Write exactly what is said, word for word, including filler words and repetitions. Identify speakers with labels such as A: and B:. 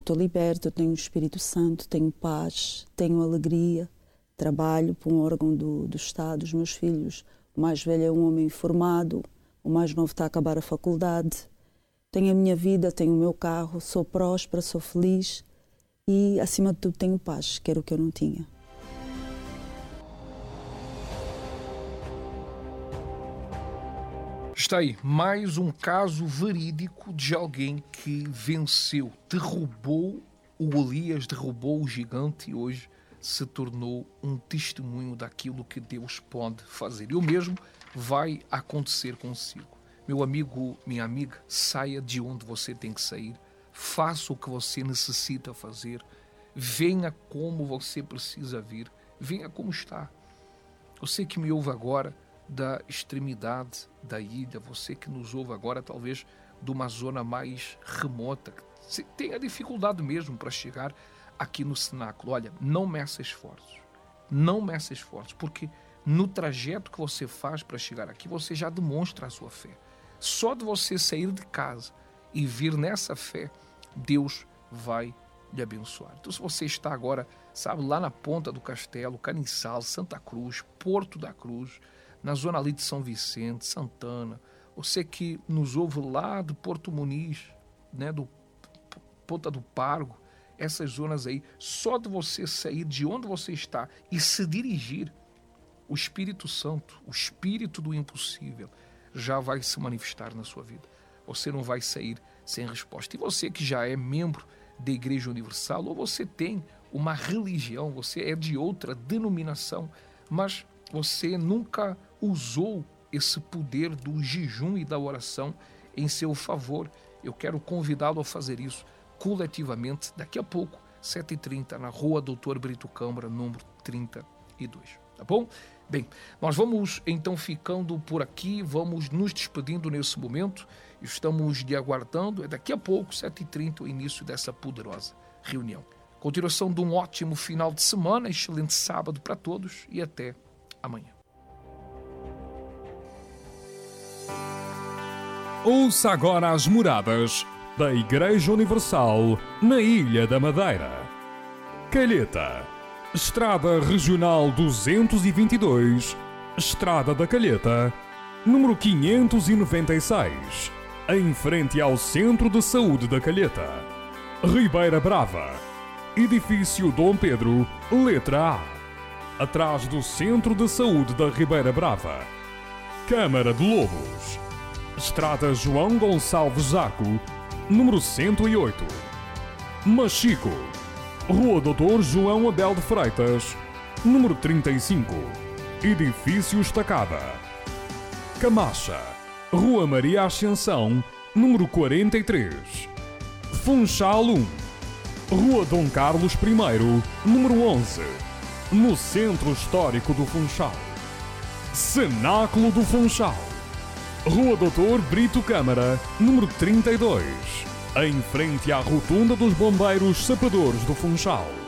A: estou liberta, eu tenho o Espírito Santo, tenho paz, tenho alegria, trabalho para um órgão do, do Estado, os meus filhos, o mais velho é um homem formado, o mais novo está a acabar a faculdade, tenho a minha vida, tenho o meu carro, sou próspera, sou feliz e, acima de tudo, tenho paz, que era o que eu não tinha.
B: Está aí mais um caso verídico de alguém que venceu, derrubou o Golias, derrubou o gigante e hoje se tornou um testemunho daquilo que Deus pode fazer. E o mesmo vai acontecer consigo. Meu amigo, minha amiga, saia de onde você tem que sair, faça o que você necessita fazer, venha como você precisa vir, venha como está. Você que me ouve agora da extremidade da ilha, você que nos ouve agora talvez de uma zona mais remota, que tenha dificuldade mesmo para chegar aqui no cenáculo, olha, não meça esforços, não meça esforços, porque no trajeto que você faz para chegar aqui, você já demonstra a sua fé. Só de você sair de casa e vir nessa fé, Deus vai lhe abençoar. Então, se você está agora, sabe, lá na Ponta do Castelo, Caniçal, Santa Cruz, Porto da Cruz, na zona ali de São Vicente, Santana, você que nos ouve lá do Porto Muniz, né, do Ponta do Pargo, essas zonas aí, só de você sair de onde você está e se dirigir, o Espírito Santo, o Espírito do impossível, já vai se manifestar na sua vida. Você não vai sair sem resposta. E você que já é membro da Igreja Universal, ou você tem uma religião, você é de outra denominação, mas você nunca usou esse poder do jejum e da oração em seu favor, eu quero convidá-lo a fazer isso coletivamente daqui a pouco, sete e trinta, na Rua Doutor Brito Câmara, número trinta e dois. Tá bom? Bem, nós vamos então ficando por aqui, vamos nos despedindo nesse momento, estamos lhe aguardando, é daqui a pouco, sete e trinta, o início dessa poderosa reunião. Continuação de um ótimo final de semana, excelente sábado para todos e até amanhã.
C: Ouça agora as moradas da Igreja Universal na Ilha da Madeira. Calheta, Estrada Regional duzentos e vinte e dois, Estrada da Calheta, número quinhentos e noventa e seis, em frente ao Centro de Saúde da Calheta. Ribeira Brava, Edifício Dom Pedro, letra A, atrás do Centro de Saúde da Ribeira Brava. Câmara de Lobos, Estrada João Gonçalves Zaco, número cento e oito. Machico, Rua Doutor João Abel de Freitas, número trinta e cinco, Edifício Estacada. Camacha, Rua Maria Ascensão, número quarenta e três. Funchal um, Rua Dom Carlos I, número onze, no Centro Histórico do Funchal. Cenáculo do Funchal, Rua Doutor Brito Câmara, número trinta e dois, em frente à Rotunda dos Bombeiros Sapadores do Funchal.